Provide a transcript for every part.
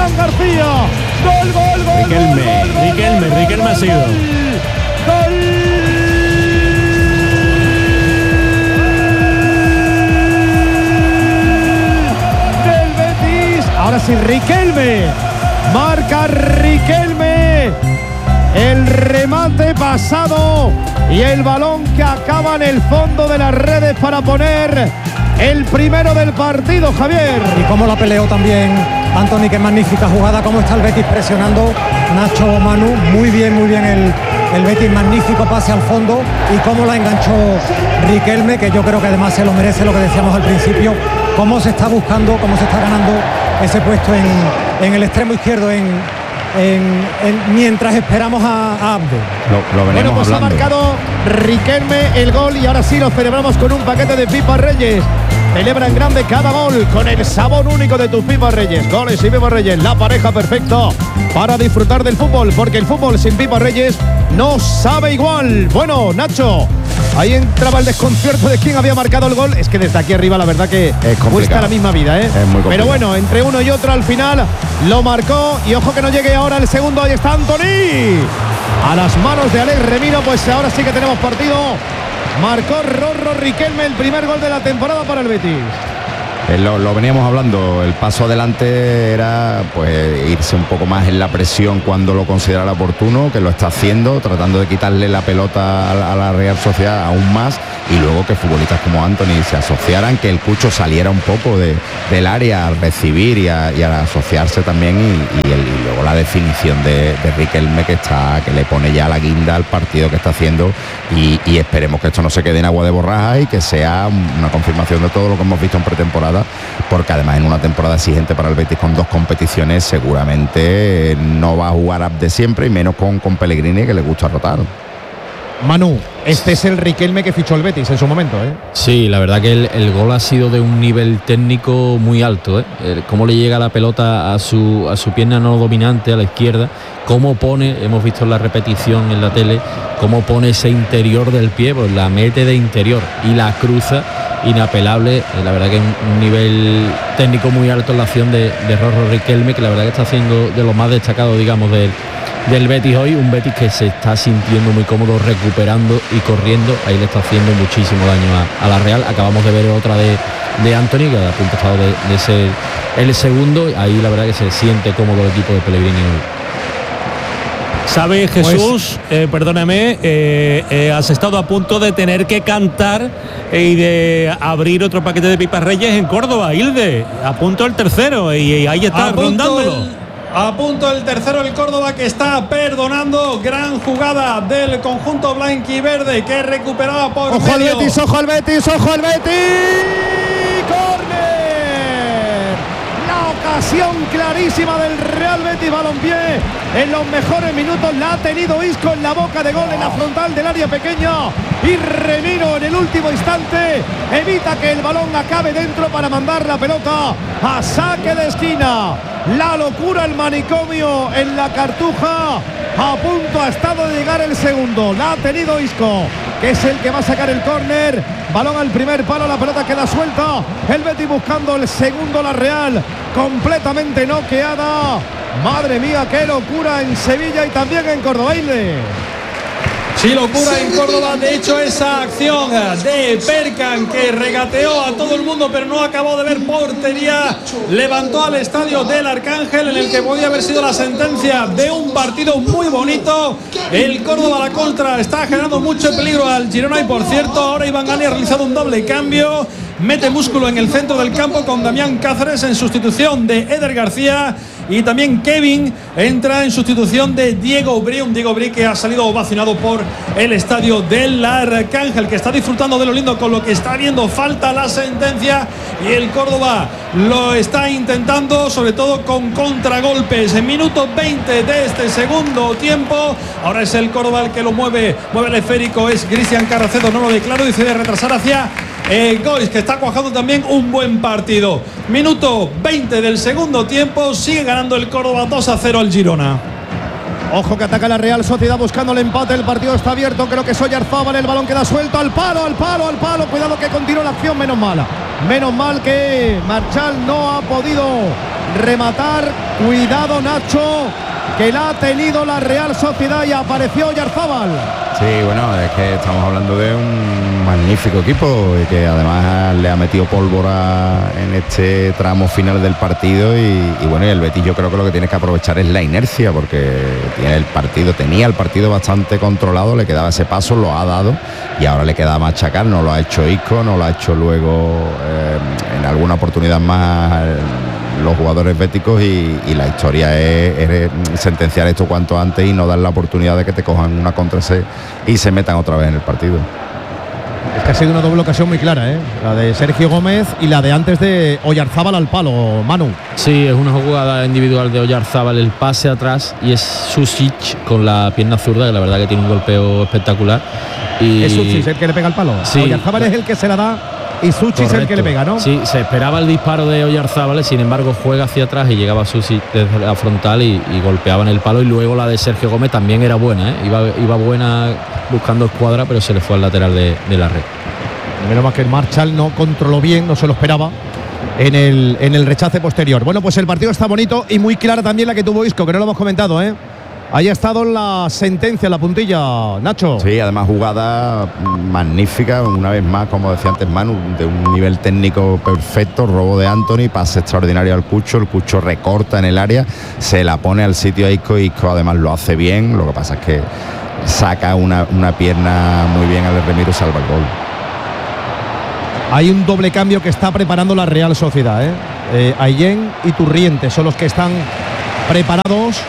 Cristian García. Gol. Riquelme ha sido. Gol. Del Betis. Ahora sí, Riquelme. Marca Riquelme. El remate pasado y el balón que acaba en el fondo de las redes para poner el primero del partido, Javier. Y cómo la peleó también Antony, qué magnífica jugada, cómo está el Betis presionando. Nacho, Manu, muy bien el Betis, magnífico pase al fondo y cómo la enganchó Riquelme, que yo creo que además se lo merece, lo que decíamos al principio, cómo se está buscando, cómo se está ganando ese puesto en el extremo izquierdo mientras esperamos a Abde. Bueno, pues hablando. Ha marcado Riquelme el gol y ahora sí lo celebramos con un paquete de Pipas Reyes. Celebra en grande cada gol con el sabor único de tus Pipas Reyes. Goles y Pipas Reyes, la pareja perfecta para disfrutar del fútbol, porque el fútbol sin Pipas Reyes no sabe igual. Bueno, Nacho, ahí entraba el desconcierto de quién había marcado el gol. Es que desde aquí arriba la verdad que cuesta la misma vida, ¿eh? Es muy complicado. Pero bueno, entre uno y otro al final lo marcó y ojo que no llegue ahora el segundo. Ahí está Antony. A las manos de Alex Remiro, pues ahora sí que tenemos partido. Marcó Rorro Riquelme el primer gol de la temporada para el Betis. Lo veníamos hablando, el paso adelante era pues irse un poco más en la presión cuando lo considerara oportuno, que lo está haciendo, tratando de quitarle la pelota a la Real Sociedad aún más, y luego que futbolistas como Antony se asociaran, que el Cucho saliera un poco del área al recibir y a asociarse también, y luego la definición de Riquelme que le pone ya la guinda al partido que está haciendo, y esperemos que esto no se quede en agua de borraja y que sea una confirmación de todo lo que hemos visto en pretemporada, porque además en una temporada exigente para el Betis con 2 competiciones seguramente no va a jugar de siempre, y menos con Pellegrini, que le gusta rotar. Manu, este es el Riquelme que fichó el Betis en su momento, ¿eh? Sí, la verdad que el gol ha sido de un nivel técnico muy alto, ¿eh? Cómo le llega la pelota a su pierna no dominante, a la izquierda, cómo pone, hemos visto en la repetición en la tele, cómo pone ese interior del pie, pues la mete de interior y la cruza inapelable. La verdad que un nivel técnico muy alto en la acción de Rorro Riquelme, que la verdad que está haciendo de lo más destacado, digamos, del Betis hoy, un Betis que se está sintiendo muy cómodo recuperando y corriendo. Ahí le está haciendo muchísimo daño a la Real. Acabamos de ver otra de Antony, que a punto estado de ser el segundo. Ahí la verdad que se siente cómodo el equipo de Pellegrini hoy. ¿Sabes, Jesús? Perdóname, has estado a punto de tener que cantar y de abrir otro paquete de Pipas Reyes en Córdoba, Hilde. A punto el tercero y ahí está rondándolo. A punto el tercero, el Córdoba, que está perdonando. Gran jugada del conjunto blanquiverde que recuperaba por ojo medio. Al Betis, ojo al Betis, ojo al Betis. ¡Córner! La ocasión clarísima del Real Betis Balompié. En los mejores minutos la ha tenido Isco en la boca de gol, en la frontal del área pequeña. Y Remiro en el último instante evita que el balón acabe dentro para mandar la pelota a saque de esquina. La locura, el manicomio en la Cartuja. A punto ha estado de llegar el segundo. La ha tenido Isco, que es el que va a sacar el córner. Balón al primer palo, la pelota queda suelta. El Betis buscando el segundo, la Real completamente noqueada. Madre mía, qué locura en Sevilla y también en Córdoba. Sí, locura en Córdoba. De hecho, esa acción de Perkan, que regateó a todo el mundo pero no acabó de ver portería, levantó al estadio del Arcángel, en el que podía haber sido la sentencia de un partido muy bonito. El Córdoba a la contra está generando mucho peligro al Girona, y por cierto ahora Iván Gali ha realizado un doble cambio. Mete músculo en el centro del campo con Damián Cáceres en sustitución de Eder García, y también Kevin entra en sustitución de Diego Bri, un Diego Bri que ha salido ovacionado por el estadio del Arcángel, que está disfrutando de lo lindo con lo que está viendo. Falta la sentencia y el Córdoba lo está intentando, sobre todo con contragolpes. En minuto 20 de este segundo tiempo, ahora es el Córdoba el que lo mueve el esférico, es Cristian Carracedo, no lo declaro, dice de retrasar hacia Gois, que está cuajando también un buen partido. Minuto 20 del segundo tiempo, sigue ganando el Córdoba 2-0 al Girona. Ojo que ataca la Real Sociedad buscando el empate. El partido está abierto, creo que es Oyarzábal. El balón queda suelto, al palo. Cuidado que continúa la acción, menos mal que Marchal no ha podido rematar. Cuidado, Nacho, que la ha tenido la Real Sociedad y apareció Oyarzábal. Sí, bueno, es que estamos hablando de un magnífico equipo y que además le ha metido pólvora en este tramo final del partido y bueno, y el Betis yo creo que lo que tiene que aprovechar es la inercia, porque tenía el partido bastante controlado, le quedaba ese paso, lo ha dado y ahora le queda machacar. No lo ha hecho Isco, no lo ha hecho luego en alguna oportunidad más los jugadores béticos y la historia es sentenciar esto cuanto antes y no dar la oportunidad de que te cojan una contra y se metan otra vez en el partido. Es que ha sido una doble ocasión muy clara, la de Sergio Gómez y la de antes de Oyarzábal al palo, Manu. Sí, es una jugada individual de Oyarzábal, el pase atrás, y es Susic con la pierna zurda, que la verdad que tiene un golpeo espectacular. Y es Susic el que le pega el palo. Sí, Oyarzábal es el que se la da y Susic es el que le pega, ¿no? Sí, se esperaba el disparo de Oyarzábal, sin embargo juega hacia atrás y llegaba Susic desde la frontal y golpeaba en el palo. Y luego la de Sergio Gómez también era buena, iba buena buscando escuadra, pero se le fue al lateral de la red. Menos mal que el Marshall no controló bien, no se lo esperaba en el rechace posterior. Bueno, pues el partido está bonito y muy clara también la que tuvo Isco, que no lo hemos comentado, Ahí ha estado la sentencia, la puntilla, Nacho. Sí, además jugada magnífica, una vez más, como decía antes Manu, de un nivel técnico perfecto, robo de Anthony, pase extraordinario al Cucho, el Cucho recorta en el área, se la pone al sitio a Isco, Isco además lo hace bien, lo que pasa es que saca una pierna muy bien al Remiro y salva el gol. Hay un doble cambio que está preparando la Real Sociedad, Aillén y Turriente son los que están preparados.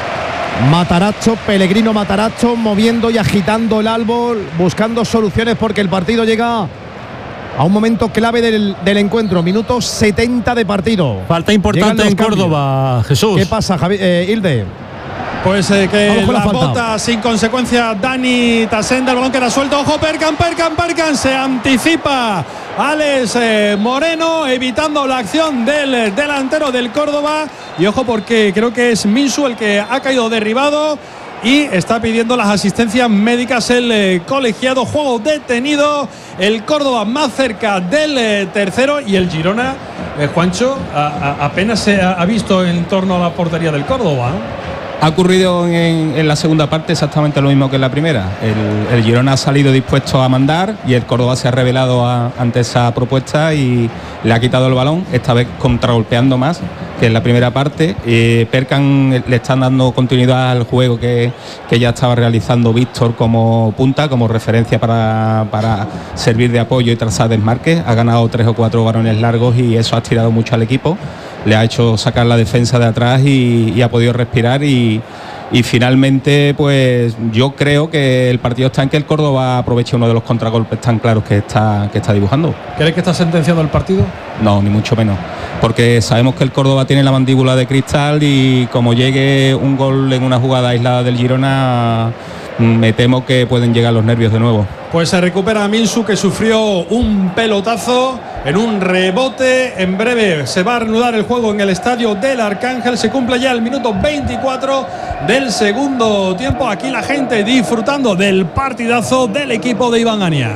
Pellegrino Matarazzo moviendo y agitando el árbol, buscando soluciones porque el partido llega a un momento clave del encuentro, minuto 70 de partido. Falta importante en Córdoba, Jesús. ¿Qué pasa, Hilde? Pues que la bota sin consecuencia Dani Tasenda, el balón queda suelto. Ojo, Perkan se anticipa Alex Moreno, evitando la acción del delantero del Córdoba. Y ojo, porque creo que es Minsu el que ha caído derribado y está pidiendo las asistencias médicas el colegiado. Juego detenido, el Córdoba más cerca del tercero y el Girona, Juancho, apenas se ha visto en torno a la portería del Córdoba, ¿no? Ha ocurrido en la segunda parte exactamente lo mismo que en la primera. El Girona ha salido dispuesto a mandar y el Córdoba se ha rebelado ante esa propuesta y le ha quitado el balón, esta vez contragolpeando más que en la primera parte. Perkan le están dando continuidad al juego que ya estaba realizando Víctor como punta, como referencia para servir de apoyo y trazar desmarques. Ha ganado 3 o 4 varones largos y eso ha estirado mucho al equipo. Le ha hecho sacar la defensa de atrás y ha podido respirar y finalmente pues yo creo que el partido está en que el Córdoba aproveche uno de los contragolpes tan claros que está dibujando. ¿Crees que está sentenciado el partido? No, ni mucho menos, porque sabemos que el Córdoba tiene la mandíbula de cristal y como llegue un gol en una jugada aislada del Girona, me temo que pueden llegar los nervios de nuevo. Pues se recupera Minsu, que sufrió un pelotazo en un rebote. En breve se va a reanudar el juego en el estadio del Arcángel. Se cumple ya el minuto 24 del segundo tiempo. Aquí la gente disfrutando del partidazo del equipo de Iván Ania.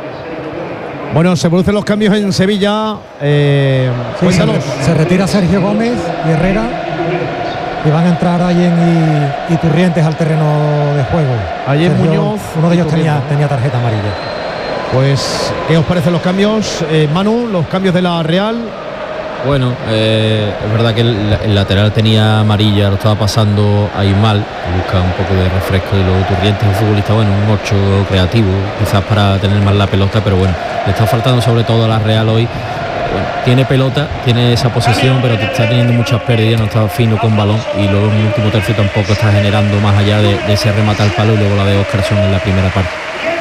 Bueno, se producen los cambios en Sevilla. Se retira Sergio Gómez y Herrera y van a entrar Aillén y Turrientes al terreno de juego. Aillén, Muñoz, uno de ellos tenía tarjeta amarilla. Pues, ¿qué os parecen los cambios, Manu? Los cambios de la Real. Bueno, es verdad que el lateral tenía amarilla, lo estaba pasando ahí mal, busca un poco de refresco, y luego Turrientes es un futbolista, bueno, un 8 creativo, quizás para tener más la pelota, pero bueno, le está faltando sobre todo a la Real hoy. Bueno, tiene pelota, tiene esa posesión, pero está teniendo muchas pérdidas, no está fino con balón y luego en el último tercio tampoco está generando más allá de ese remate al palo y luego la de Óscarson en la primera parte.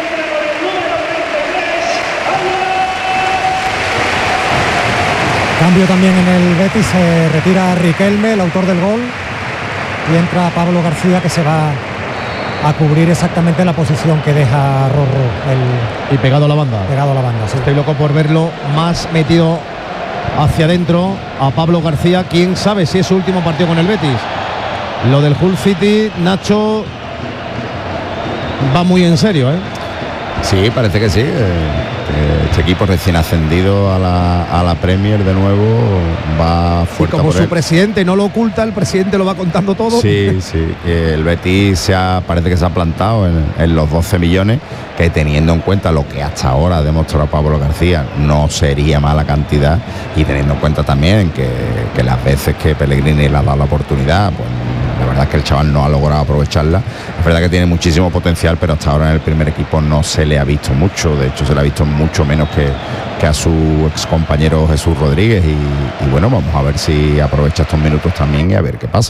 Cambio también en el Betis, se retira Riquelme, el autor del gol, y entra Pablo García, que se va a cubrir exactamente la posición que deja Rorro. Y pegado a la banda. Sí. Estoy loco por verlo más metido hacia adentro a Pablo García. Quién sabe si es su último partido con el Betis. Lo del Hull City, Nacho, va muy en serio, Sí, parece que sí. Este equipo recién ascendido a la Premier de nuevo va fuerte. Y como por su él. presidente no lo oculta, el presidente lo va contando todo. Sí, el Betis parece que se ha plantado en los 12 millones, que teniendo en cuenta lo que hasta ahora ha demostrado Pablo García, no sería mala cantidad, y teniendo en cuenta también que las veces que Pellegrini le ha dado la oportunidad, pues la verdad es que el chaval no ha logrado aprovecharla. Es verdad que tiene muchísimo potencial, pero hasta ahora en el primer equipo no se le ha visto mucho. De hecho, se le ha visto mucho menos que a su ex compañero Jesús Rodríguez. Y bueno, vamos a ver si aprovecha estos minutos también y a ver qué pasa.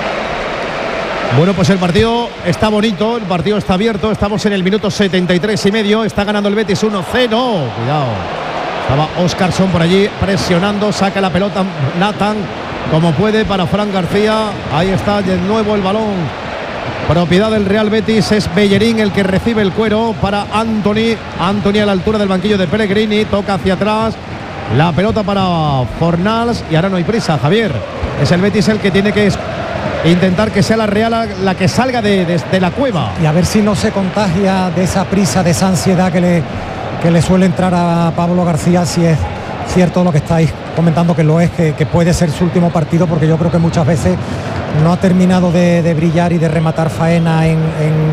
Bueno, pues el partido está bonito, el partido está abierto. Estamos en el minuto 73 y medio. Está ganando el Betis 1-0. Cuidado. Estaba Óscarson por allí presionando. Saca la pelota Nathan como puede para Fran García. Ahí está de nuevo el balón. Propiedad del Real Betis. Es Bellerín el que recibe el cuero para Anthony. Anthony a la altura del banquillo de Pellegrini. Toca hacia atrás. La pelota para Fornals. Y ahora no hay prisa, Javier. Es el Betis el que tiene que intentar que sea la Real la que salga de la cueva. Y a ver si no se contagia de esa prisa, de esa ansiedad que le suele entrar a Pablo García, si es cierto lo que estáis comentando, que lo es, que puede ser su último partido, porque yo creo que muchas veces no ha terminado de brillar y de rematar faena en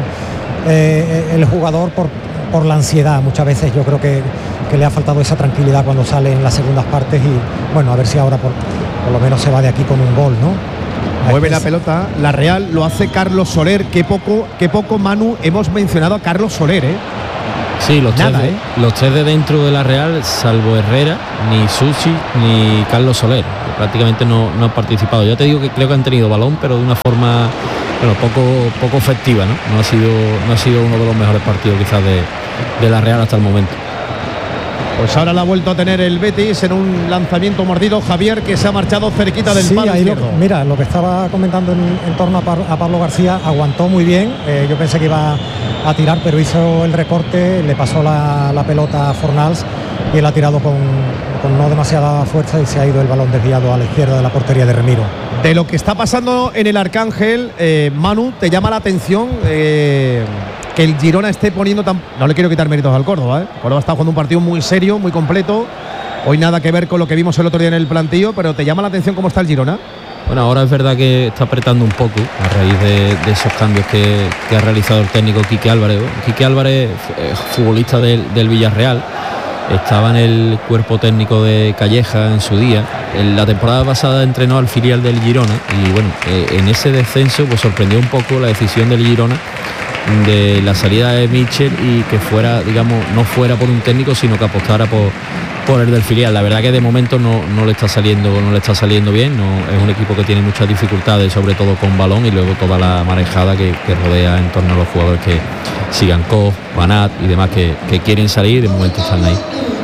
el jugador por la ansiedad. Muchas veces yo creo que le ha faltado esa tranquilidad cuando sale en las segundas partes, y bueno, a ver si ahora por lo menos se va de aquí con un gol, ¿no? Mueve la pelota, la Real lo hace Carlos Soler. Qué poco, Manu, hemos mencionado a Carlos Soler, ¿eh? Sí, los tres de dentro de la Real, salvo Herrera, ni Suchi ni Carlos Soler, que prácticamente no han participado. Ya te digo que creo que han tenido balón, pero de una forma poco efectiva, ¿no? No ha sido uno de los mejores partidos quizás de la Real hasta el momento. Pues ahora la ha vuelto a tener el Betis en un lanzamiento mordido, Javier, que se ha marchado cerquita del palo izquierdo. Mira, lo que estaba comentando en torno a Pablo García, aguantó muy bien. Yo pensé que iba a tirar, pero hizo el recorte, le pasó la pelota a Fornals y él ha tirado con no demasiada fuerza y se ha ido el balón desviado a la izquierda de la portería de Remiro. De lo que está pasando en el Arcángel, Manu, ¿te llama la atención que el Girona esté poniendo no le quiero quitar méritos al Córdoba, Córdoba está jugando un partido muy serio, muy completo. Hoy nada que ver con lo que vimos el otro día en el plantillo, pero ¿te llama la atención cómo está el Girona? Bueno, ahora es verdad que está apretando un poco a raíz de esos cambios que ha realizado el técnico Quique Álvarez. Quique Álvarez, futbolista del Villarreal, estaba en el cuerpo técnico de Calleja en su día. En la temporada pasada entrenó al filial del Girona y bueno, en ese descenso pues sorprendió un poco la decisión del Girona de la salida de Michel y que fuera, digamos, no fuera por un técnico, sino que apostara por el del filial. La verdad que de momento no le está saliendo bien. Es un equipo que tiene muchas dificultades, sobre todo con balón, y luego toda la marejada que rodea en torno a los jugadores que sigan Koch, Banat y demás que quieren salir, de momento están ahí.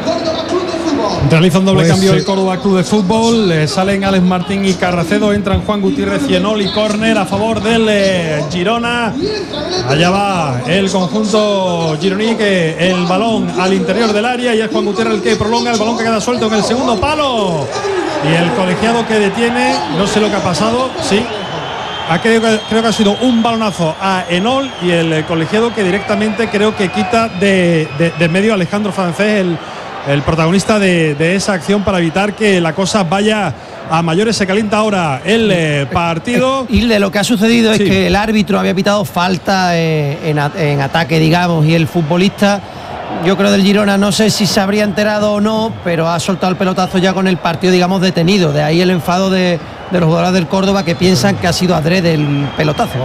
Realiza un doble cambio el Córdoba Club de Fútbol. Salen Alex Martín y Carracedo. Entran Juan Gutiérrez y Enol, y córner a favor del Girona. Allá va el conjunto gironí, que el balón al interior del área, y es Juan Gutiérrez el que prolonga el balón, que queda suelto en el segundo palo. Y el colegiado que detiene, no sé lo que ha pasado, sí. Creo que ha sido un balonazo a Enol, y el colegiado que directamente creo que quita de medio a Alejandro Francés, el protagonista de esa acción, para evitar que la cosa vaya a mayores. Se calienta ahora el partido. Y de lo que ha sucedido es que el árbitro había pitado falta en ataque, digamos, y el futbolista, yo creo, del Girona, no sé si se habría enterado o no, pero ha soltado el pelotazo ya con el partido, digamos, detenido. De ahí el enfado de los jugadores del Córdoba, que piensan que ha sido adrede el pelotazo.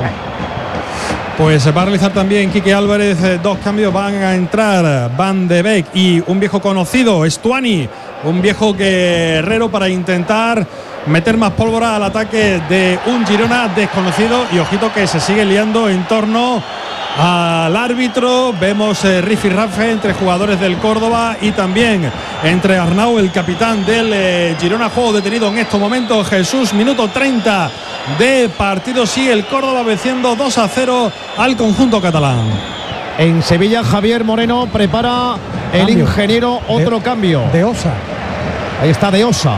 Pues se va a realizar también Quique Álvarez. Dos cambios, van a entrar Van de Beek y un viejo conocido, Estuani, un viejo guerrero, para intentar meter más pólvora al ataque de un Girona desconocido. Y ojito que se sigue liando en torno al árbitro. Vemos rifirrafe entre jugadores del Córdoba y también entre Arnau, el capitán del Girona. Juego detenido en estos momentos, Jesús. Minuto 30 de partido. Sigue el Córdoba venciendo 2-0 al conjunto catalán. En Sevilla, Javier Moreno prepara el ingeniero otro cambio. De Osa. Ahí está De Osa.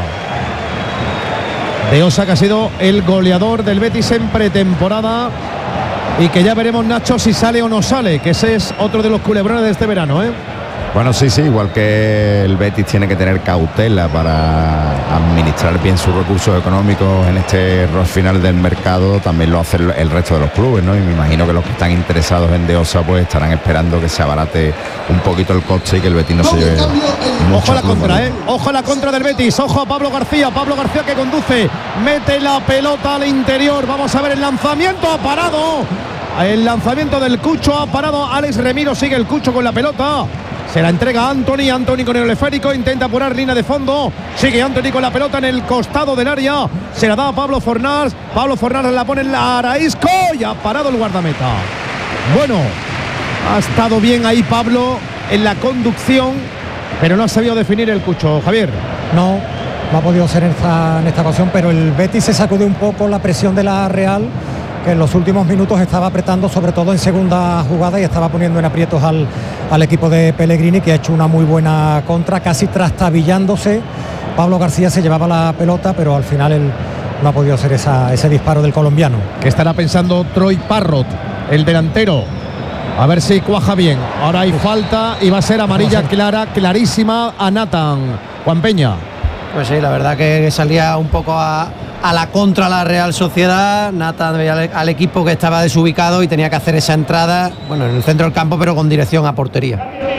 De Osa, que ha sido el goleador del Betis en pretemporada, y que ya veremos, Nacho, si sale o no sale, que ese es otro de los culebrones de este verano, Bueno, sí, igual que el Betis tiene que tener cautela para administrar bien sus recursos económicos en este final del mercado, también lo hace el resto de los clubes, ¿no? Y me imagino que los que están interesados en De Osa pues estarán esperando que se abarate un poquito el coste y que el Betis no se lleve mucho. Ojo a la contra, ojo a la contra del Betis, ojo a Pablo García que conduce, mete la pelota al interior, vamos a ver el lanzamiento, ha parado, el lanzamiento del Cucho, ha parado Alex Remiro, sigue el Cucho con la pelota. Se la entrega a Anthony con el esférico, intenta apurar línea de fondo, sigue Anthony con la pelota en el costado del área, se la da a Pablo Fornals la pone en la Araísco y ha parado el guardameta. Bueno, ha estado bien ahí Pablo en la conducción, pero no ha sabido definir el Cucho, Javier. No ha podido ser en esta ocasión, pero el Betis se sacude un poco la presión de la Real, que en los últimos minutos estaba apretando, sobre todo en segunda jugada, y estaba poniendo en aprietos al equipo de Pellegrini, que ha hecho una muy buena contra, casi trastabillándose. Pablo García se llevaba la pelota, pero al final él no ha podido hacer ese disparo del colombiano. ¿Qué estará pensando Troy Parrott, el delantero? A ver si cuaja bien. Ahora hay falta y va a ser amarilla clarísima a Nathan. Juan Peña. Pues sí, la verdad que salía un poco a la contra la Real Sociedad. Nathan veía al equipo que estaba desubicado y tenía que hacer esa entrada, bueno, en el centro del campo, pero con dirección a portería.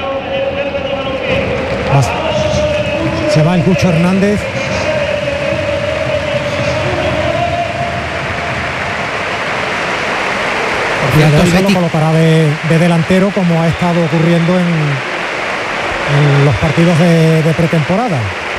Se va el Cucho Hernández. Y lo colocará de delantero, como ha estado ocurriendo en los partidos de pretemporada.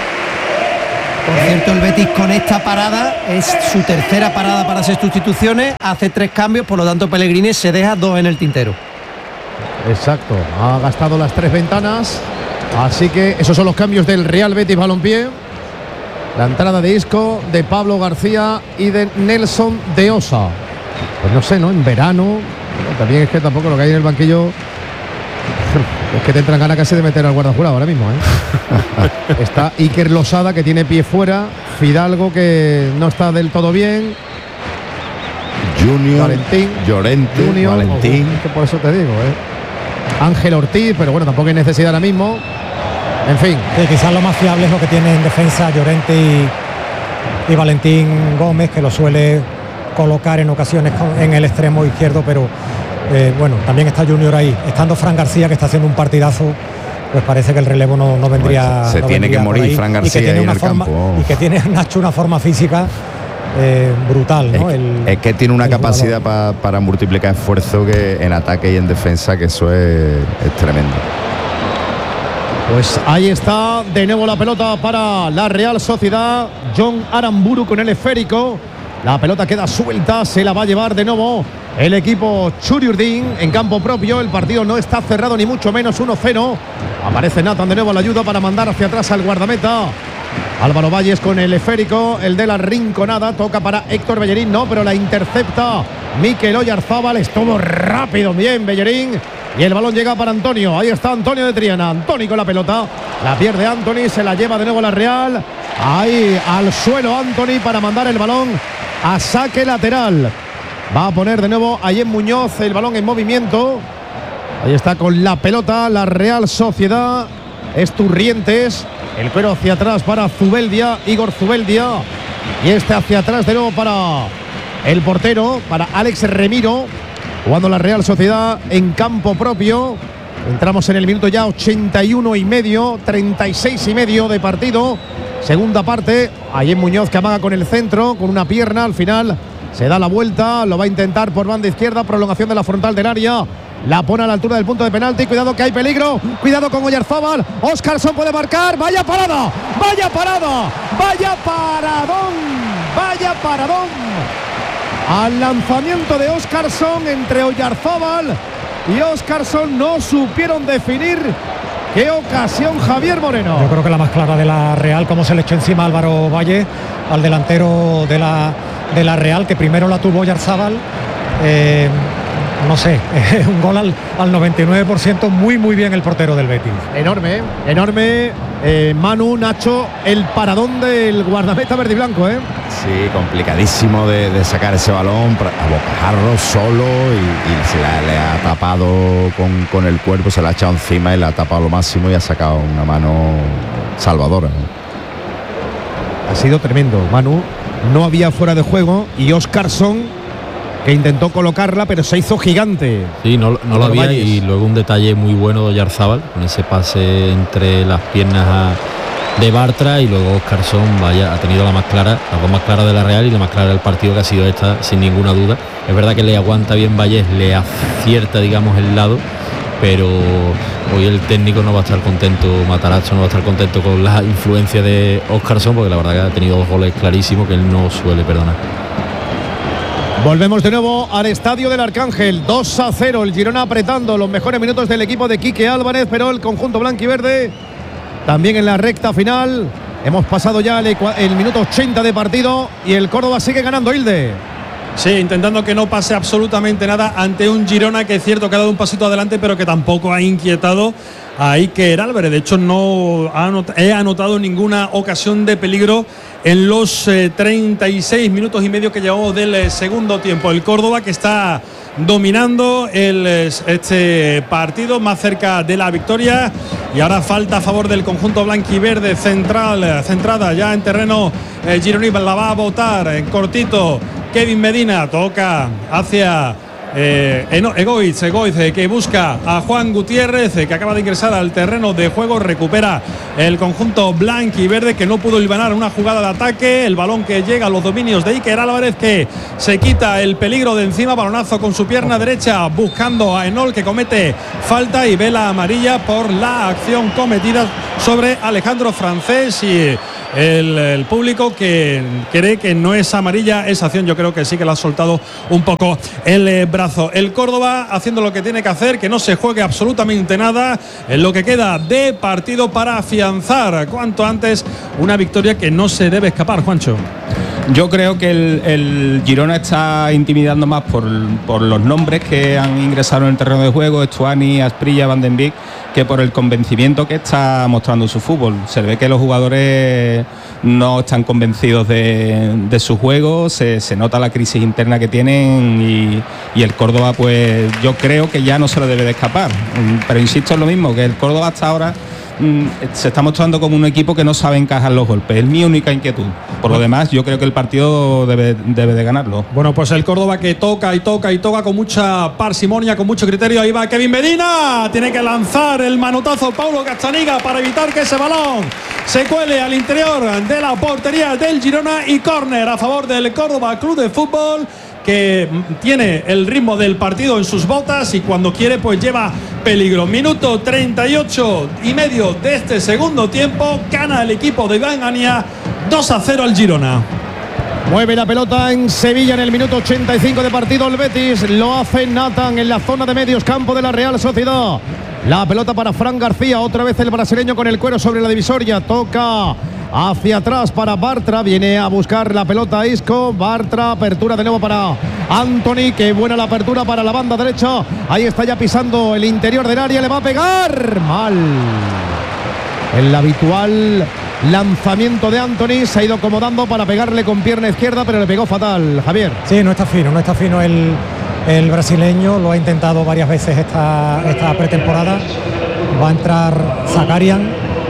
Por cierto, el Betis con esta parada es su tercera parada para hacer sustituciones, hace 3 cambios, por lo tanto Pellegrini se deja 2 en el tintero. Exacto, ha gastado las 3 ventanas, así que esos son los cambios del Real Betis Balompié. La entrada de Isco, de Pablo García y de Nelson de Osa. Pues no sé, ¿no? En verano, también es que tampoco lo que hay en el banquillo es que te entran ganas casi de meter al guardajurado ahora mismo, ¿eh? Está Iker Losada, que tiene pie fuera, Fidalgo, que no está del todo bien, Junior, Valentín, Llorente, Junior, Valentín, que por eso te digo, Ángel Ortiz, pero bueno, tampoco hay necesidad ahora mismo. En fin, sí, quizás lo más fiable es lo que tiene en defensa Llorente y Valentín Gómez, que lo suele colocar en ocasiones en el extremo izquierdo, pero bueno, también está Junior ahí. Estando Fran García, que está haciendo un partidazo, pues parece que el relevo no vendría. Se tiene que morir Fran García y que tiene ahí una en el forma, campo. y que tiene, Nacho, una forma física brutal, ¿no? Es que tiene una capacidad para multiplicar esfuerzo que en ataque y en defensa, que eso es tremendo. pues ahí está de nuevo la pelota para la Real Sociedad. John Aramburu con el esférico. La pelota queda suelta, se la va a llevar de nuevo el equipo Churiurdin en campo propio. El partido no está cerrado ni mucho menos, 1-0. Aparece Nathan de nuevo a la ayuda para mandar hacia atrás al guardameta. Álvaro Valles con el esférico, el de la rinconada, toca para Héctor Bellerín, no, pero la intercepta Mikel Oyarzábal. Estuvo rápido, bien Bellerín, y el balón llega para Antonio. Ahí está Antonio de Triana, Antonio con la pelota, la pierde Anthony, se la lleva de nuevo la Real. Ahí al suelo Anthony para mandar el balón a saque lateral. Va a poner de nuevo Ayem Muñoz el balón en movimiento. Ahí está con la pelota la Real Sociedad. Es Turrientes. El cuero hacia atrás para Zubeldia, Igor Zubeldia. Y este hacia atrás de nuevo para el portero, para Alex Remiro. Jugando la Real Sociedad en campo propio. Entramos en el minuto ya 81 y medio, 36 y medio de partido. Segunda parte, Ayem Muñoz que amaga con el centro, con una pierna, al final se da la vuelta, lo va a intentar por banda izquierda, prolongación de la frontal del área, la pone a la altura del punto de penalti, cuidado que hay peligro, cuidado con Oyarzábal, Óscarson puede marcar, vaya parada, vaya parada, vaya paradón, vaya paradón, al lanzamiento de Óscarson entre Oyarzábal y Óscarson, no supieron definir. ¡Qué ocasión, Javier Moreno! Yo creo que la más clara de la Real, como se le echó encima a Álvaro Valle, al delantero de la Real, que primero la tuvo Oyarzábal. No sé, un gol al 99%, muy bien el portero del Betis. Enorme, Manu, Nacho, el paradón del guardameta verde y blanco, Sí, complicadísimo de sacar ese balón, a bocajarro solo y se le ha tapado con el cuerpo, se le ha echado encima y le ha tapado lo máximo y ha sacado una mano salvadora. Ha sido tremendo, Manu. No había fuera de juego y Óscarson, que intentó colocarla, pero se hizo gigante. Sí, no lo había. Valles. Y luego un detalle muy bueno de Oyarzábal, con ese pase entre las piernas de Bartra, y luego Óscarson, ha tenido las dos más claras de la Real y la más clara del partido, que ha sido esta, sin ninguna duda. Es verdad que le aguanta bien Valles, le acierta, digamos, el lado, pero hoy el técnico no va a estar contento, Matarazzo no va a estar contento con la influencia de Óscarson, porque la verdad que ha tenido 2 goles clarísimos que él no suele perdonar. Volvemos de nuevo al estadio del Arcángel. 2-0, el Girona apretando los mejores minutos del equipo de Quique Álvarez, pero el conjunto blanquiverde también en la recta final. Hemos pasado ya el minuto 80 de partido y el Córdoba sigue ganando, Hilde. Sí, intentando que no pase absolutamente nada ante un Girona que es cierto que ha dado un pasito adelante, pero que tampoco ha inquietado a Iker Álvarez. De hecho, no he anotado ninguna ocasión de peligro en los 36 minutos y medio que llevamos del segundo tiempo. El Córdoba, que está dominando este partido, más cerca de la victoria, y ahora falta a favor del conjunto blanquiverde, centrada ya en terreno gironista. La va a botar en cortito Kevin Medina, toca hacia Egoitz, que busca a Juan Gutiérrez, que acaba de ingresar al terreno de juego. Recupera el conjunto blanquiverde, que no pudo hilvanar una jugada de ataque. El balón que llega a los dominios de Iker Álvarez, que se quita el peligro de encima. Balonazo con su pierna derecha buscando a Enol, que comete falta y ve la amarilla por la acción cometida sobre Alejandro Francés. Y el público que cree que no es amarilla esa acción, yo creo que sí que la ha soltado un poco el brazo. El Córdoba haciendo lo que tiene que hacer, que no se juegue absolutamente nada en lo que queda de partido, para afianzar cuanto antes una victoria que no se debe escapar, Juancho. Yo creo que el Girona está intimidando más por los nombres que han ingresado en el terreno de juego, Estuani, Asprilla, Van den Beek, que por el convencimiento que está mostrando su fútbol. Se ve que los jugadores no están convencidos de su juego, se nota la crisis interna que tienen, y el Córdoba, pues yo creo que ya no se lo debe de escapar. Pero insisto en lo mismo, que el Córdoba hasta ahora se está mostrando como un equipo que no sabe encajar los golpes. Es mi única inquietud. Por lo demás, yo creo que el partido debe de ganarlo. Bueno, pues el Córdoba, que toca y toca y toca con mucha parsimonia, con mucho criterio. Ahí va Kevin Medina, tiene que lanzar el manotazo Paulo Castaniga para evitar que ese balón se cuele al interior de la portería del Girona, y córner a favor del Córdoba Club de Fútbol, que tiene el ritmo del partido en sus botas y cuando quiere pues lleva peligro. Minuto 38 y medio de este segundo tiempo, gana el equipo de Iván Ania 2-0 al Girona. Mueve la pelota en Sevilla en el minuto 85 de partido el Betis. Lo hace Nathan en la zona de medios campo de la Real Sociedad. La pelota para Fran García, otra vez el brasileño con el cuero sobre la divisoria. Toca hacia atrás para Bartra, viene a buscar la pelota Isco. Bartra, apertura de nuevo para Anthony, qué buena la apertura para la banda derecha. Ahí está ya pisando el interior del área, le va a pegar mal. El habitual lanzamiento de Anthony se ha ido acomodando para pegarle con pierna izquierda, pero le pegó fatal, Javier. Sí, no está fino el brasileño, lo ha intentado varias veces esta pretemporada. Va a entrar Zakarian.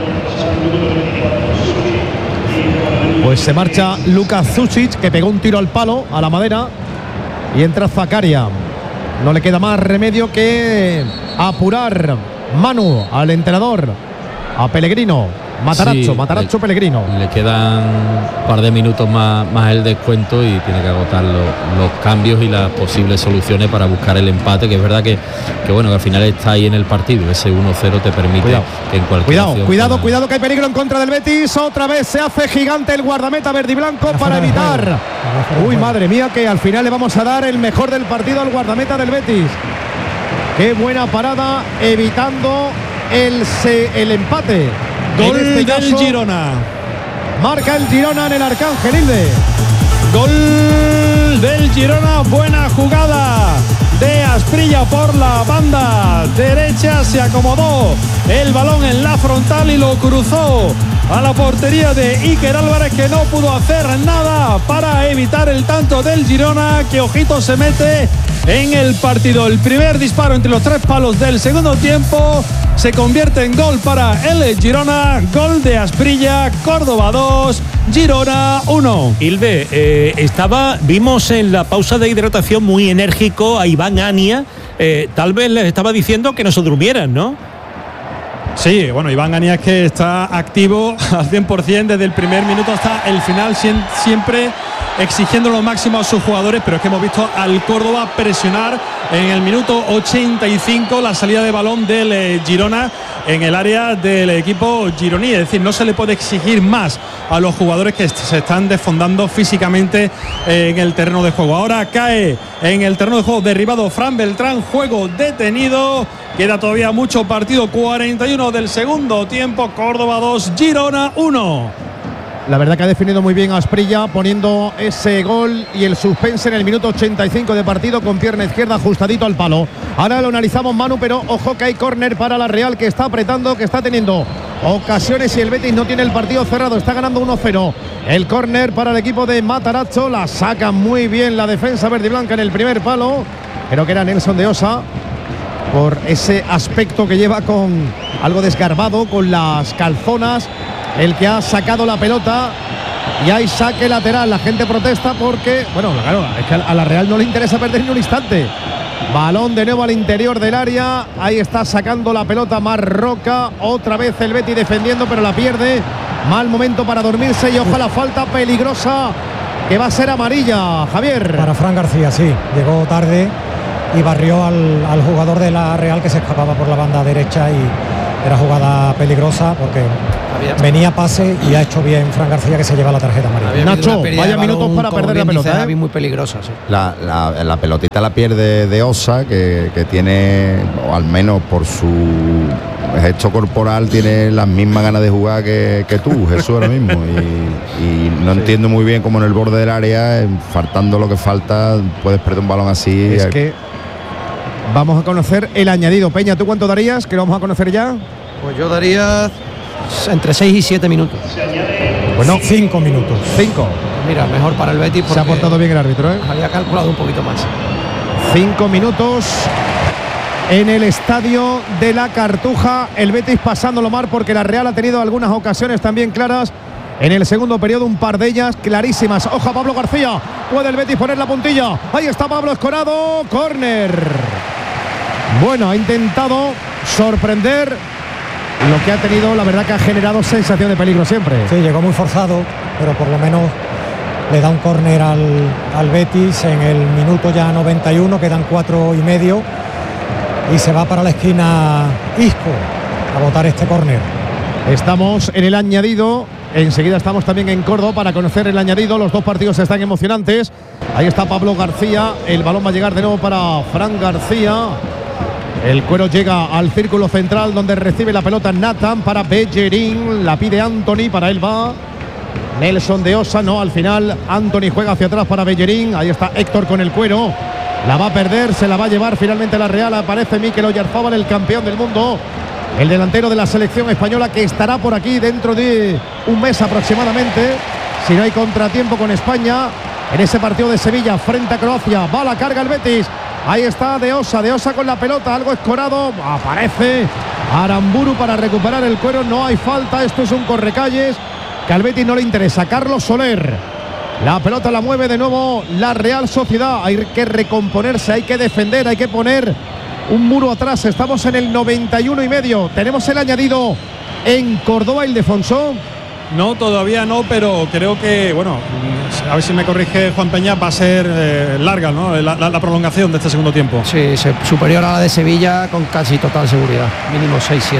Pues se marcha Luka Zucic, que pegó un tiro al palo, a la madera, y entra Zakarian. No le queda más remedio que apurar Manu al entrenador, a Pellegrino. Matarazzo Pellegrino. Le quedan un par de minutos más el descuento y tiene que agotar los cambios y las posibles soluciones para buscar el empate, que es verdad que bueno, que al final está ahí en el partido. Ese 1-0 te permite que en cualquier Cuidado, que hay peligro en contra del Betis. Otra vez se hace gigante el guardameta verde y blanco para evitar. Uy, madre mía, que al final le vamos a dar el mejor del partido al guardameta del Betis. Qué buena parada, evitando el empate. Gol del Girona. Marca el Girona en el Arcángel, Hilde. Gol del Girona, buena jugada de Asprilla por la banda derecha. Se acomodó el balón en la frontal y lo cruzó a la portería de Iker Álvarez, que no pudo hacer nada para evitar el tanto del Girona, que ojito se mete en el partido. El primer disparo entre los 3 palos del segundo tiempo se convierte en gol para el Girona. Gol de Asprilla. Córdoba 2, Girona 1. Hilde, vimos en la pausa de hidratación muy enérgico a Iván Ania. Tal vez les estaba diciendo que no se durmieran, ¿no? Sí, bueno, Iván Ania, que está activo al 100% desde el primer minuto hasta el final, siempre exigiendo lo máximo a sus jugadores, pero es que hemos visto al Córdoba presionar en el minuto 85 la salida de balón del Girona en el área del equipo gironí. Es decir, no se le puede exigir más a los jugadores que se están desfondando físicamente en el terreno de juego. Ahora cae en el terreno de juego derribado Fran Beltrán, juego detenido. Queda todavía mucho partido, 41 del segundo tiempo. Córdoba 2, Girona 1. La verdad que ha definido muy bien a Asprilla, poniendo ese gol y el suspense en el minuto 85 de partido, con pierna izquierda ajustadito al palo. Ahora lo analizamos, Manu, pero ojo que hay córner para la Real, que está apretando, que está teniendo ocasiones y el Betis no tiene el partido cerrado, está ganando 1-0. El córner para el equipo de Matarazzo, la saca muy bien la defensa verde y blanca en el primer palo. Creo que era Nelson de Osa, por ese aspecto que lleva con algo desgarbado, con las calzonas, el que ha sacado la pelota. Y hay saque lateral. La gente protesta porque, bueno, claro, es que a la Real no le interesa perder ni un instante. Balón de nuevo al interior del área. Ahí está sacando la pelota Marroca. Otra vez el Betis defendiendo, pero la pierde. Mal momento para dormirse y ojalá falta peligrosa, que va a ser amarilla, Javier. Para Fran García, sí. Llegó tarde y barrió al jugador de la Real, que se escapaba por la banda derecha, y era jugada peligrosa porque venía pase y ha hecho bien Fran García, que se lleva la tarjeta amarilla. Nacho, vaya minutos para perder la pelota. Muy peligrosa, sí. La pelotita la pierde de Osa, que tiene, o al menos por su gesto corporal, tiene las mismas ganas de jugar que tú, Jesús, ahora mismo. Y no entiendo muy bien cómo en el borde del área, faltando lo que falta, puedes perder un balón así. Es que vamos a conocer el añadido. Peña, ¿tú cuánto darías? Que lo vamos a conocer ya. Pues yo daría entre 6 y 7 minutos. Bueno, 5 minutos. 5. Mira, mejor para el Betis porque se ha portado bien el árbitro, ¿eh? Había calculado un poquito más. 5 minutos en el estadio de la Cartuja. El Betis pasándolo mal porque la Real ha tenido algunas ocasiones también claras en el segundo periodo, un par de ellas clarísimas. Ojo a Pablo García, puede el Betis poner la puntilla. Ahí está Pablo Escorado, córner. Bueno, ha intentado sorprender, lo que ha tenido, la verdad que ha generado sensación de peligro siempre. Sí, llegó muy forzado, pero por lo menos le da un córner al Betis en el minuto ya 91, quedan 4 y medio, y se va para la esquina Isco a botar este córner. Estamos en el añadido. Enseguida estamos también en Córdoba para conocer el añadido. Los dos partidos están emocionantes. Ahí está Pablo García. El balón va a llegar de nuevo para Fran García. El cuero llega al círculo central, donde recibe la pelota Nathan para Bellerín. La pide Anthony, para él va Nelson de Osa. No, al final Anthony juega hacia atrás para Bellerín. Ahí está Héctor con el cuero. La va a perder, se la va a llevar finalmente la Real. Aparece Mikel Oyarzabal, el campeón del mundo, el delantero de la selección española, que estará por aquí dentro de un mes aproximadamente, si no hay contratiempo con España, en ese partido de Sevilla frente a Croacia. Va a la carga el Betis. Ahí está de Osa con la pelota, algo escorado. Aparece Aramburu para recuperar el cuero. No hay falta, esto es un correcalles que al Betis no le interesa. Carlos Soler, la pelota la mueve de nuevo la Real Sociedad. Hay que recomponerse, hay que defender, hay que poner un muro atrás. Estamos en el 91 y medio. Tenemos el añadido en Córdoba, Ildefonso. No, todavía no, pero creo que, bueno, a ver si me corrige Juan Peña, va a ser larga, ¿no? La prolongación de este segundo tiempo. Sí, superior a la de Sevilla con casi total seguridad, mínimo 6-7.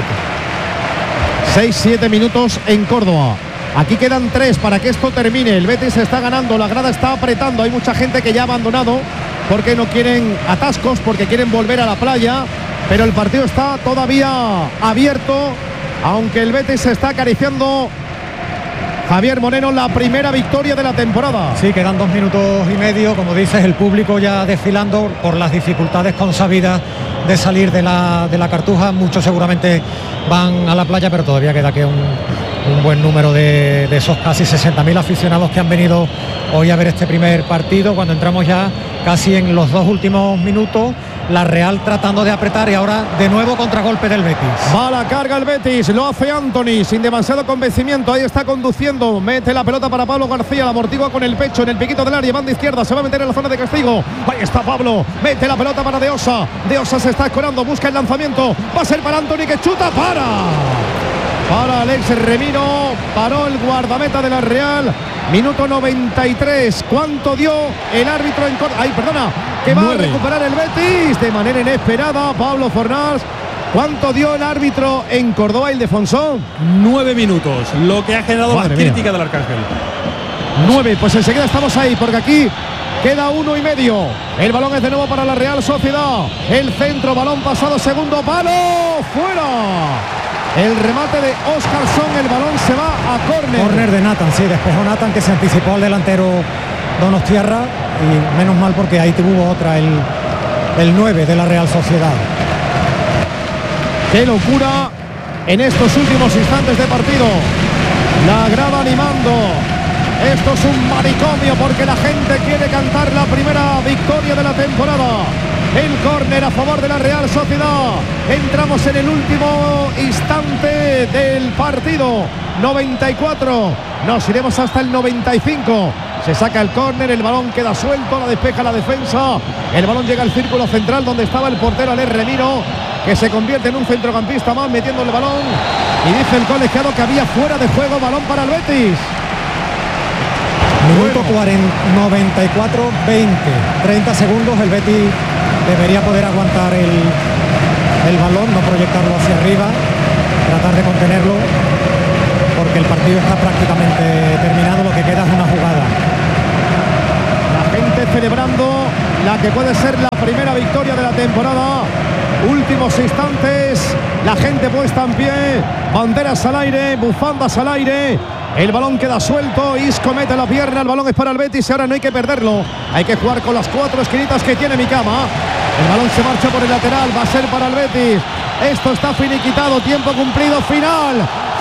6-7 minutos en Córdoba. Aquí quedan 3 para que esto termine. El Betis está ganando, la grada está apretando. Hay mucha gente que ya ha abandonado porque no quieren atascos, porque quieren volver a la playa. Pero el partido está todavía abierto, aunque el Betis se está acariciando Javier Moreno, la primera victoria de la temporada. Sí, quedan 2 minutos y medio, como dices, el público ya desfilando por las dificultades consabidas de salir de la Cartuja. Muchos seguramente van a la playa, pero todavía queda que un buen número de esos casi 60.000 aficionados que han venido hoy a ver este primer partido. Cuando entramos ya casi en los 2 últimos minutos, la Real tratando de apretar y ahora de nuevo contragolpe del Betis. Va a la carga el Betis, lo hace Anthony sin demasiado convencimiento, ahí está conduciendo, mete la pelota para Pablo García, la amortigua con el pecho en el piquito del área, banda izquierda, se va a meter en la zona de castigo, ahí está Pablo, mete la pelota para De Osa se está escorando, busca el lanzamiento, va a ser para Anthony que chuta, para Alex Remiro, paró el guardameta de la Real. Minuto 93. ¿Cuánto dio el árbitro en Córdoba? Que va 9. A recuperar el Betis de manera inesperada. Pablo Fornals. ¿Cuánto dio el árbitro en Córdoba, Ildefonso? 9 minutos. Lo que ha generado más crítica del Arcángel. 9. Pues enseguida estamos ahí, porque aquí queda 1 y medio. El balón es de nuevo para la Real Sociedad. El centro, balón pasado, segundo palo. ¡Fuera! El remate de Óscarson, el balón se va a córner. Córner de Nathan, sí, despejó Nathan, que se anticipó al delantero Donostiarra, y menos mal porque ahí tuvo otra, el 9 de la Real Sociedad. ¡Qué locura en estos últimos instantes de partido! La grada animando. Esto es un manicomio porque la gente quiere cantar la primera victoria de la temporada. El córner a favor de la Real Sociedad. Entramos en el último instante del partido. 94. Nos iremos hasta el 95. Se saca el córner, el balón queda suelto, la despeja la defensa. El balón llega al círculo central donde estaba el portero Alex Remiro, que se convierte en un centrocampista más metiendo el balón. Y dice el colegiado que había fuera de juego, balón para el Betis. Minuto 94, 20, 30 segundos. El Betis debería poder aguantar el balón, no proyectarlo hacia arriba, tratar de contenerlo, porque el partido está prácticamente terminado, lo que queda es una jugada. La gente celebrando la que puede ser la primera victoria de la temporada. Últimos instantes, la gente puesta en pie, banderas al aire, bufandas al aire. El balón queda suelto, Isco mete la pierna, el balón es para el Betis y ahora no hay que perderlo. Hay que jugar con las 4 esquinitas que tiene Mikama. El balón se marcha por el lateral, va a ser para el Betis. Esto está finiquitado, tiempo cumplido, final.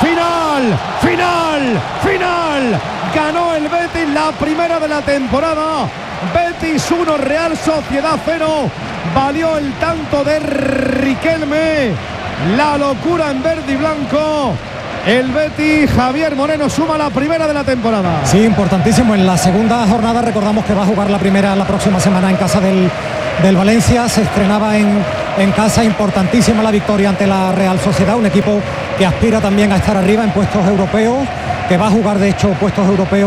Ganó el Betis la primera de la temporada. Betis 1, Real Sociedad 0. Valió el tanto de Riquelme. La locura en verde y blanco. El Betis, Javier Moreno, suma la primera de la temporada. Sí, importantísimo. En la segunda jornada recordamos que va a jugar la primera la próxima semana en casa del Valencia. Se estrenaba en casa, importantísima la victoria ante la Real Sociedad, un equipo que aspira también a estar arriba en puestos europeos, que va a jugar de hecho puestos europeos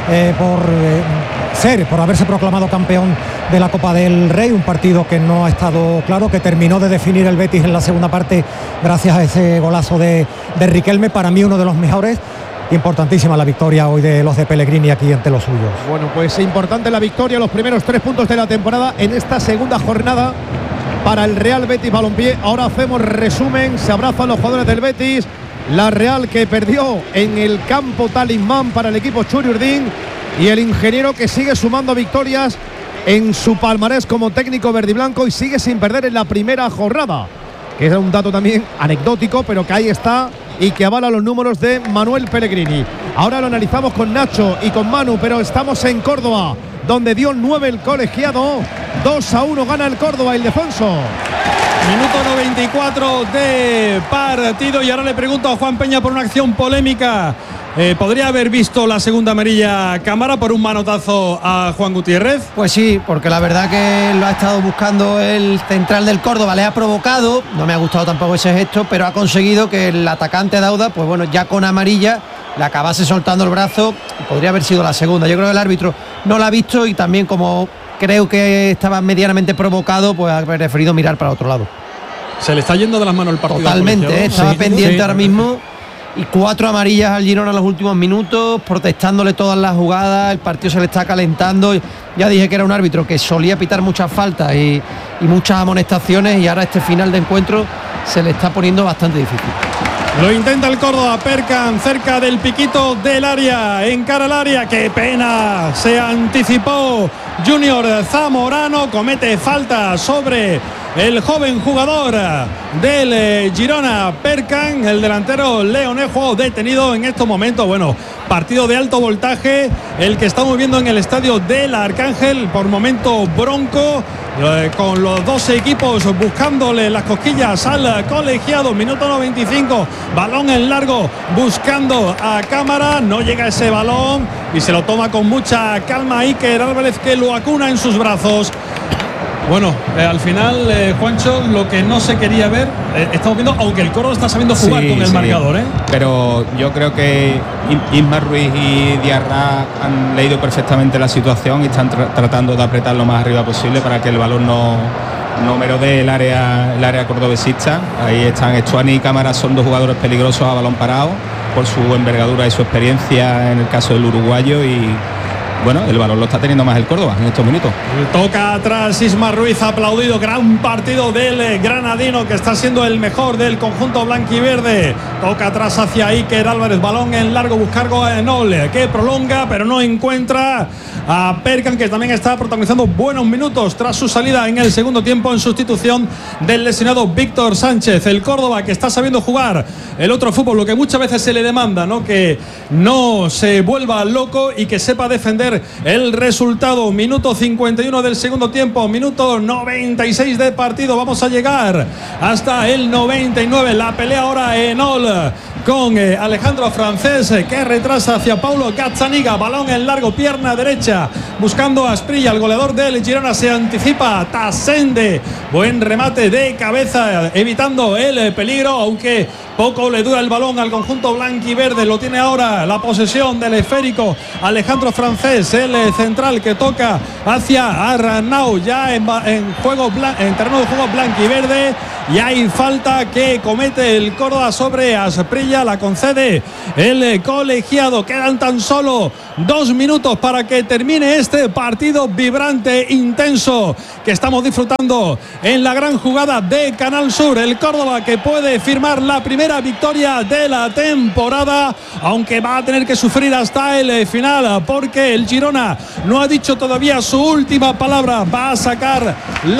por haberse proclamado campeón de la Copa del Rey, un partido que no ha estado claro, que terminó de definir el Betis en la segunda parte gracias a ese golazo de Riquelme, para mí uno de los mejores. Importantísima la victoria hoy de los de Pellegrini aquí ante los suyos. Bueno, pues importante la victoria, los primeros 3 puntos de la temporada en esta segunda jornada para el Real Betis Balompié. Ahora hacemos resumen, se abrazan los jugadores del Betis. La Real que perdió en el campo talismán para el equipo Churi Urdín, y el ingeniero que sigue sumando victorias en su palmarés como técnico verdiblanco y sigue sin perder en la primera jornada, que es un dato también anecdótico, pero que ahí está y que avala los números de Manuel Pellegrini. Ahora lo analizamos con Nacho y con Manu, pero estamos en Córdoba, donde dio 9 el colegiado. 2-1 gana el Córdoba, Ildefonso. Minuto 94 de partido, y ahora le pregunto a Juan Peña por una acción polémica. ¿Podría haber visto la segunda amarilla Cámara por un manotazo a Juan Gutiérrez? Pues sí, porque la verdad que lo ha estado buscando el central del Córdoba, le ha provocado, no me ha gustado tampoco ese gesto, pero ha conseguido que el atacante Dauda, pues bueno, ya con amarilla, le acabase soltando el brazo. Podría haber sido la segunda. Yo creo que el árbitro no la ha visto, y también como creo que estaba medianamente provocado, pues ha preferido mirar para otro lado. Se le está yendo de las manos el partido. Totalmente, estaba pendiente ahora mismo. Y 4 amarillas al Girona en los últimos minutos, protestándole todas las jugadas. El partido se le está calentando. Ya dije que era un árbitro que solía pitar muchas faltas y muchas amonestaciones, y ahora este final de encuentro se le está poniendo bastante difícil. Lo intenta el Córdoba. Perkan cerca del piquito del área, encara el área. ¡Qué pena! Se anticipó Junior Zamorano, comete falta sobre el joven jugador del Girona, Perkan, el delantero leonejo, detenido en estos momentos. Bueno, partido de alto voltaje el que estamos viendo en el estadio del Arcángel, por momento bronco, con los dos equipos buscándole las cosquillas al colegiado. Minuto 95, balón en largo buscando a Cámara, no llega ese balón y se lo toma con mucha calma Iker Álvarez, que lo acuna en sus brazos. Bueno, al final, Juancho, lo que no se quería ver, estamos viendo, aunque el Córdoba está sabiendo jugar con el marcador, ¿eh? Pero yo creo que Ismar Ruiz y Diarra han leído perfectamente la situación y están tratando de apretar lo más arriba posible para que el balón no merodee el área cordobesista. Ahí están Estuani y Cámara, son dos jugadores peligrosos a balón parado por su envergadura y su experiencia en el caso del uruguayo, y bueno, el balón lo está teniendo más el Córdoba en estos minutos. Toca atrás Ismar Ruiz, aplaudido. Gran partido del granadino, que está siendo el mejor del conjunto blanquiverde. Toca atrás hacia Iker Álvarez, balón en largo, buscargo a Enol, que prolonga pero no encuentra a Perkan, que también está protagonizando buenos minutos tras su salida en el segundo tiempo en sustitución del lesionado Víctor Sánchez. El Córdoba, que está sabiendo jugar el otro fútbol, lo que muchas veces se le demanda, ¿no? Que no se vuelva loco y que sepa defender el resultado. Minuto 51 del segundo tiempo, minuto 96 de partido. Vamos a llegar hasta el 99. La pelea ahora Enol con Alejandro Francés, que retrasa hacia Paulo Gazzaniga, balón en largo, pierna derecha, buscando a Asprilla. El goleador del Girona se anticipa, Tasende, buen remate de cabeza, evitando el peligro, aunque poco le dura el balón al conjunto blanquiverde. Lo tiene ahora la posesión del esférico Alejandro Francés, el central, que toca hacia Arnau, ya en terreno de juego blanquiverde, y hay falta que comete el Córdoba sobre Asprilla, la concede el colegiado. Quedan tan solo 2 minutos para que termine este partido vibrante, intenso, que estamos disfrutando en la gran jugada de Canal Sur. El Córdoba, que puede firmar la primera victoria de la temporada, aunque va a tener que sufrir hasta el final, porque el Girona no ha dicho todavía su última palabra. Va a sacar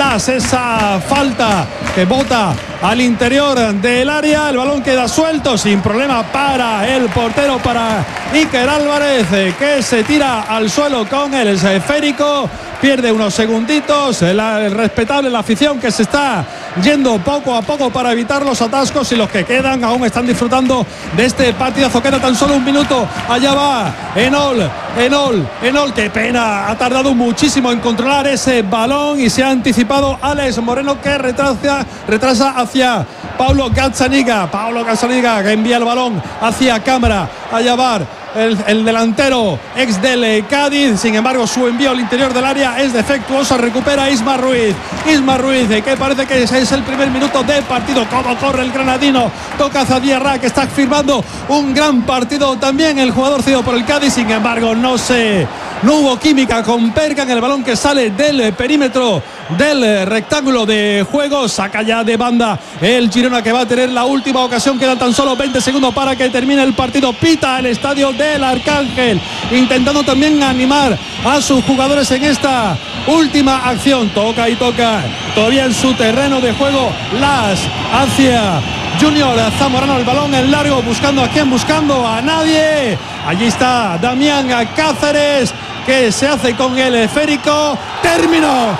esa falta que bota al interior del área. El balón queda suelto sin problema para el portero, para Iker Álvarez, que se tira al suelo con el esférico. Pierde unos segunditos, el respetable, la afición, que se está yendo poco a poco para evitar los atascos, y los que quedan aún están disfrutando de este partidazo. Queda tan solo 1 minuto. Allá va Enol, qué pena, ha tardado muchísimo en controlar ese balón y se ha anticipado Alex Moreno, que retrasa hacia Paulo Gazzaniga, que envía el balón hacia Cámara. Allá va el delantero ex del Cádiz. Sin embargo, su envío al interior del área es defectuoso. Recupera Ismar Ruiz, que parece que es el primer minuto de partido. Cómo corre el granadino, toca hacia Diarra, que está firmando un gran partido también, el jugador cedido por el Cádiz. Sin embargo, no hubo química con Perkan. El balón que sale del perímetro del rectángulo de juego, saca ya de banda el Girona, que va a tener la última ocasión. Quedan tan solo 20 segundos para que termine el partido. Pita el estadio del Arcángel, intentando también animar a sus jugadores en esta última acción. Toca todavía en su terreno de juego Las hacia Junior Zamorano, el balón en largo, buscando a nadie. Allí está Damián Cáceres, que se hace con el esférico. Término,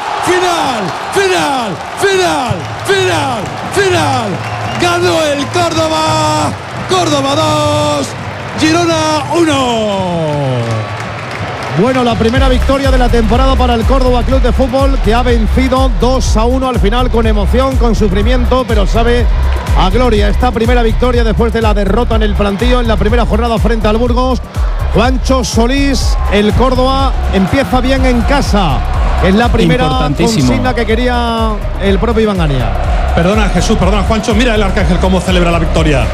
final. Ganó el Córdoba 2, Girona 1. Bueno, la primera victoria de la temporada para el Córdoba Club de Fútbol, que ha vencido 2-1 al final, con emoción, con sufrimiento, pero sabe a gloria esta primera victoria después de la derrota en el plantío en la primera jornada frente al Burgos. Juancho Solís, el Córdoba empieza bien en casa. Es la primera consigna que quería el propio Iván Gania. Perdona, Jesús, perdona, Juancho. Mira el Arcángel cómo celebra la victoria.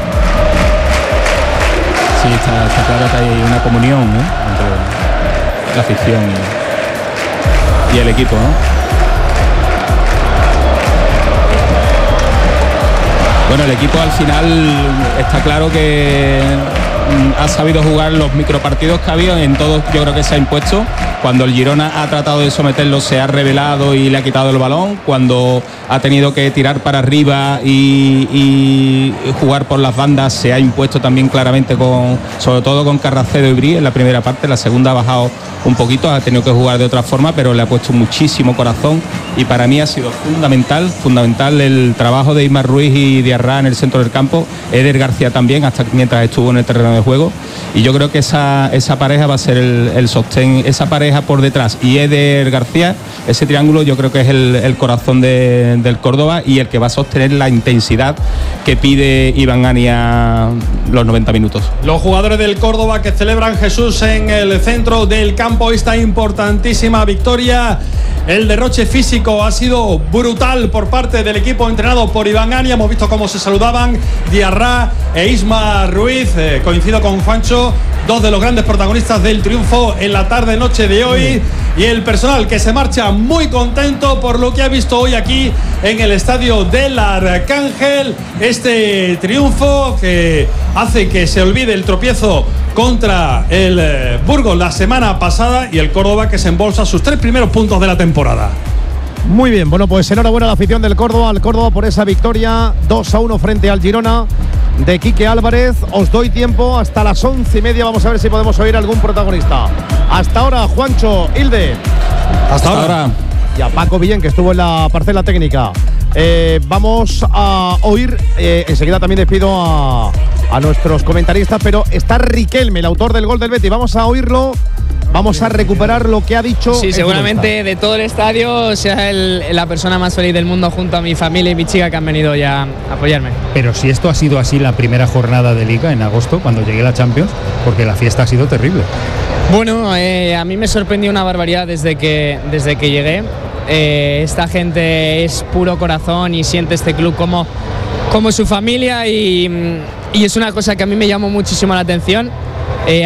Sí, está claro que hay una comunión, ¿no?, entre la afición y el equipo, ¿no? Bueno, el equipo al final está claro que ha sabido jugar los micropartidos que ha habido, en todos yo creo que se ha impuesto. Cuando el Girona ha tratado de someterlo se ha revelado y le ha quitado el balón. Cuando ha tenido que tirar para arriba y jugar por las bandas se ha impuesto también claramente, sobre todo con Carracedo y Bri en la primera parte. La segunda ha bajado un poquito, ha tenido que jugar de otra forma, pero le ha puesto muchísimo corazón y para mí ha sido fundamental el trabajo de Isma Ruiz y Diarra en el centro del campo, Eder García también, hasta mientras estuvo en el terreno de juego, y yo creo que esa pareja va a ser el sostén, esa pareja por detrás y Eder García, ese triángulo yo creo que es el corazón del Córdoba y el que va a sostener la intensidad que pide Iván Ania los 90 minutos. Los jugadores del Córdoba que celebran, Jesús, en el centro del campo esta importantísima victoria. El derroche físico ha sido brutal por parte del equipo entrenado por Iván Ania. Hemos visto cómo se saludaban Diarra e Isma Ruiz. Coincido con Juancho, dos de los grandes protagonistas del triunfo en la tarde-noche de hoy. Y el personal que se marcha muy contento por lo que ha visto hoy aquí en el estadio del Arcángel. Este triunfo que hace que se olvide el tropiezo contra el Burgos la semana pasada y el Córdoba que se embolsa sus 3 primeros puntos de la temporada. Muy bien, bueno, pues enhorabuena a la afición del Córdoba, al Córdoba por esa victoria 2-1 frente al Girona de Quique Álvarez. Os doy tiempo hasta las 11:30, vamos a ver si podemos oír algún protagonista. Hasta ahora, Juancho, Hilde. Hasta ahora. Y a Paco Villén, que estuvo en la parcela técnica. Vamos a oír, enseguida también despido a nuestros comentaristas, pero está Riquelme, el autor del gol del Betis. Vamos a oírlo. Vamos a recuperar lo que ha dicho. Sí, seguramente de todo el estadio sea la persona más feliz del mundo junto a mi familia y mi chica que han venido ya a apoyarme. Pero si esto ha sido así la primera jornada de Liga en agosto, cuando llegué a la Champions, porque la fiesta ha sido terrible. Bueno, a mí me sorprendió una barbaridad desde que llegué. Esta gente es puro corazón y siente este club como su familia y es una cosa que a mí me llamó muchísimo la atención.